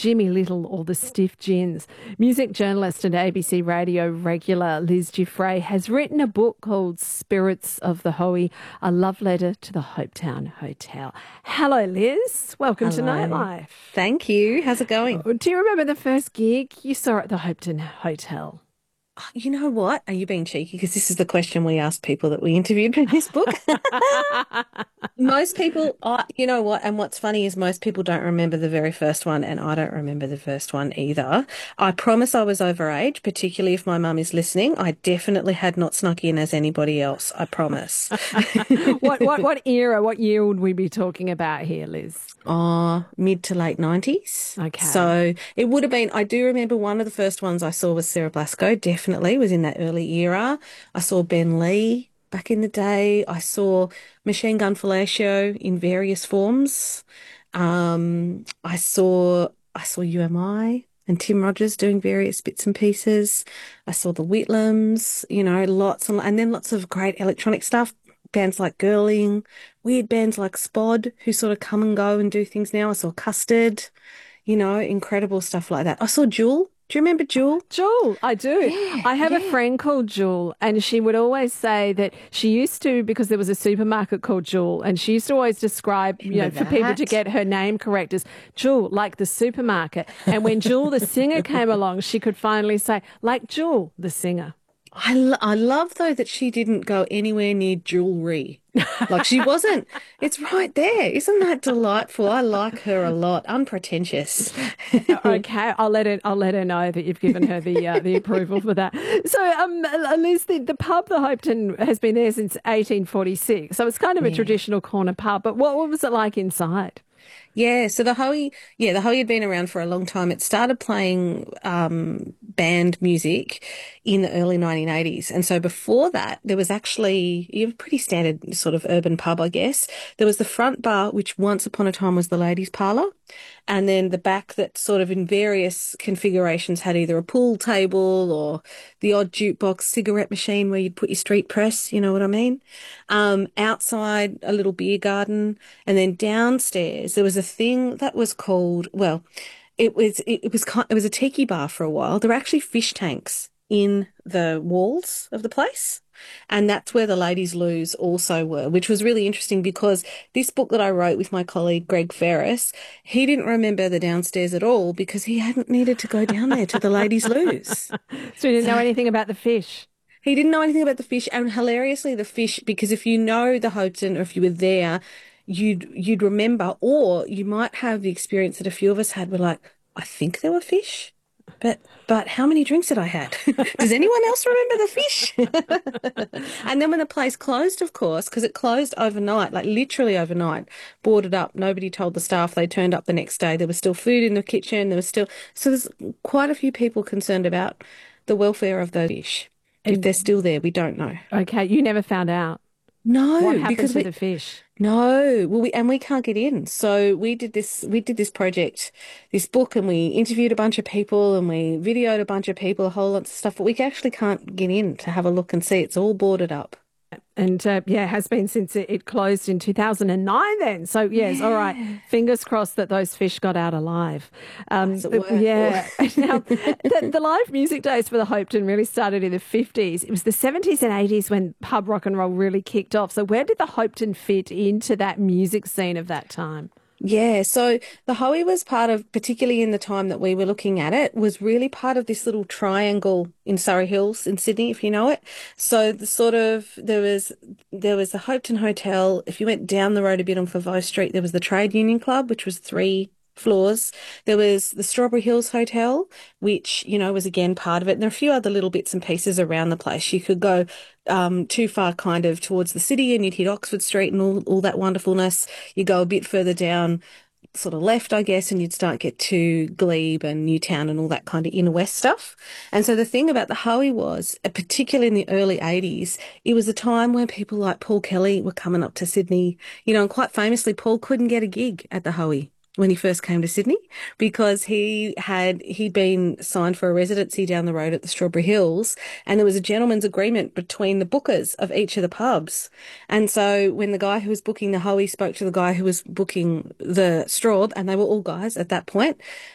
Jimmy Little or the Stiff Gins. Music journalist and ABC radio regular Liz Giuffre has written a book called Spirits of the Hoey, a love letter to the Hopetoun Hotel. Hello, Liz. Welcome to Nightlife. Thank you. How's it going? Do you remember the first gig you saw at the Hopetoun Hotel? You know what? Are you being cheeky? Because this is the question we asked people that we interviewed in this book. Most people, you know what? And what's funny is most people don't remember the very first one, and I don't remember the first one either. I promise I was overage, particularly if my mum is listening. I definitely had not snuck in as anybody else. I promise. What era, what year would we be talking about here, Liz? Mid to late 90s. Okay. So it would have been, I do remember one of the first ones I saw was Sarah Blasco, definitely was in that early era. I saw Ben Lee back in the day. I saw Machine Gun Fellatio in various forms. I saw UMI and Tim Rogers doing various bits and pieces. I saw the Whitlams, and then lots of great electronic stuff. Bands like Girling, weird bands like Spod, who sort of come and go and do things now. I saw Custard, incredible stuff like that. I saw Jewel. Do you remember Jewel? Jewel, I do. Yeah, I have a friend called Jewel, and she would always say that she used to, because there was a supermarket called Jewel, and she used to always describe, for people to get her name correct as Jewel, like the supermarket. And when Jewel the singer came along, she could finally say, like Jewel the singer. I love, though, that she didn't go anywhere near jewelry. Like she wasn't. It's right there. Isn't that delightful? I like her a lot. Unpretentious. Okay, I'll let her know that you've given her the approval for that. So, Liz, the pub, the Hopetoun, has been there since 1846. So it's kind of a traditional corner pub. But what was it like inside? Yeah, so the Hoey had been around for a long time. It started playing band music in the early 1980s. And so before that, there was actually a pretty standard sort of urban pub, I guess. There was the front bar, which once upon a time was the ladies' parlour. And then the back that sort of in various configurations had either a pool table or the odd jukebox cigarette machine where you'd put your street press, you know what I mean? Outside, a little beer garden. And then downstairs, there was a thing that was called, it was a tiki bar for a while. There were actually fish tanks in the walls of the place. And that's where the ladies' loos also were, which was really interesting because this book that I wrote with my colleague Greg Ferris, he didn't remember the downstairs at all because he hadn't needed to go down there to the ladies' loos. So he didn't know anything about the fish. He didn't know anything about the fish, and hilariously the fish, because if you know the Hopetoun or if you were there, you'd remember, or you might have the experience that a few of us had. We're like, I think there were fish. But how many drinks had I had? Does anyone else remember the fish? And then when the place closed, of course, because it closed overnight, like literally overnight, boarded up. Nobody told the staff. They turned up the next day. There was still food in the kitchen. So there's quite a few people concerned about the welfare of those fish. If they're still there, we don't know. Okay, you never found out. No, what happened to the fish? No, we can't get in. So we did this project, this book, and we interviewed a bunch of people and we videoed a bunch of people, a whole lot of stuff, but we actually can't get in to have a look and see. It's all boarded up. And it has been since it closed in 2009 then. So, yes, all right. Fingers crossed that those fish got out alive. Yeah. Now, the live music days for the Hopetoun really started in the 50s. It was the 70s and 80s when pub rock and roll really kicked off. So where did the Hopetoun fit into that music scene of that time? Yeah, so the Hoey was part of, particularly in the time that we were looking at it, was really part of this little triangle in Surrey Hills in Sydney, if you know it. So there was the Hopetoun Hotel. If you went down the road a bit on Favo Street, there was the Trade Union Club, which was 3 floors. There was the Strawberry Hills Hotel, which, was again part of it. And there are a few other little bits and pieces around the place. You could go too far kind of towards the city and you'd hit Oxford Street and all that wonderfulness. You go a bit further down, sort of left, I guess, and you'd get to Glebe and Newtown and all that kind of inner west stuff. And so the thing about the Hoey was, particularly in the early 80s, it was a time when people like Paul Kelly were coming up to Sydney, and quite famously, Paul couldn't get a gig at the Hoey when he first came to Sydney because he'd been signed for a residency down the road at the Strawberry Hills, and there was a gentleman's agreement between the bookers of each of the pubs. And so when the guy who was booking the Hoey spoke to the guy who was booking the Straub, and they were all guys at that point,